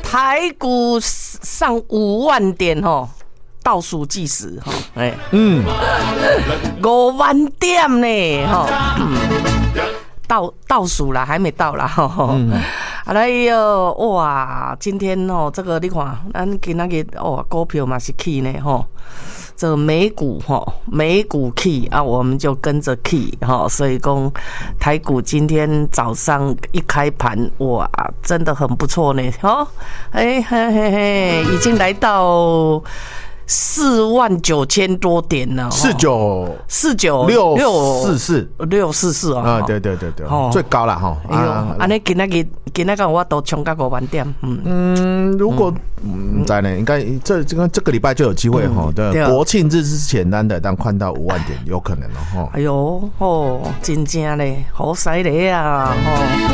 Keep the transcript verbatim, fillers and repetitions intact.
台股上五万点吼，倒数计时哈，哎，嗯，五万点呢哈，倒倒数啦，还没到啦哈。哎呦，哇！今天哦，这个你看，咱今仔日哦，股票嘛是起呢吼。这个美股哈，美股 key 啊，我们就跟着 key 哈，所以讲台股今天早上一开盘，哇，真的很不错呢，哈，哎嘿嘿嘿，已经来到四万九千多点了， 四九四九六四四六四四哦， 啊，对对对对，最高了哈。 哎呦，安尼今仔日今仔日我都冲到五万点，嗯嗯，如果嗯在呢，应该这这个这个礼拜就有机会哈，对，国庆日之前单的，但看到五万点有可能哦，哈。 哎呦，哦，真正嘞，好犀利啊，吼。